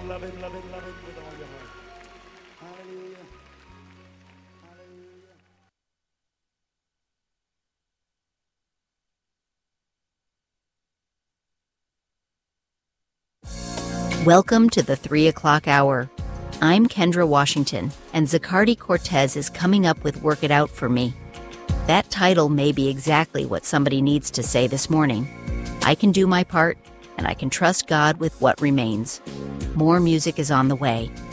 love him, love him with all your heart. Hallelujah. Hallelujah. Welcome to the 3 o'clock hour. I'm Kendra Washington, and Zaccardi Cortez is coming up with Work It Out for Me. That title may be exactly what somebody needs to say this morning. I can do my part, and I can trust God with what remains. More music is on the way.